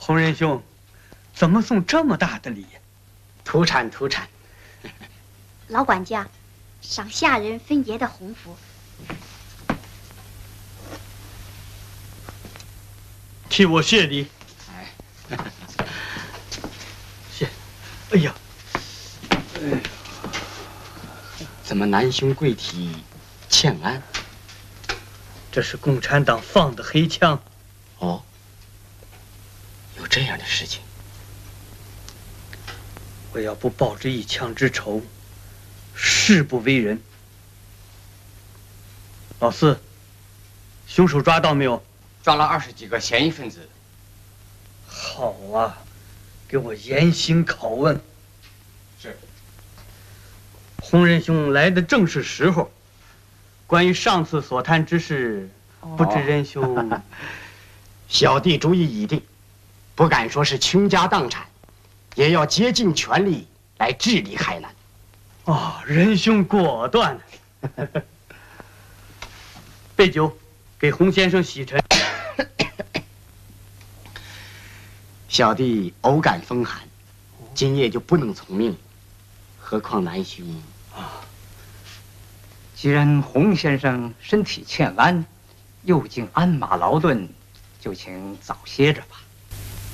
洪仁兄，怎么送这么大的礼？ 土产土产。 老管家，赏下人分爷的红福。 替我谢礼。 哎， 谢。哎呀， 怎么南兄贵体欠安？ 这是共产党放的黑枪。 哦，有这样的事情。 我要不报这一枪之仇，誓不为人。老四，凶手抓到没有？ 抓了20几个嫌疑分子。 好啊，给我严刑拷问。 是。 洪仁兄来的正是时候。关于上次所谈之事，不知仁兄…… 小弟主意已定，不敢说是倾家荡产，也要竭尽全力来治理海南。 哦，仁兄果断。备酒，给洪先生洗尘。 小弟偶感风寒，今夜就不能从命，何况南兄啊。既然洪先生身体欠安，又经鞍马劳顿，就请早歇着吧。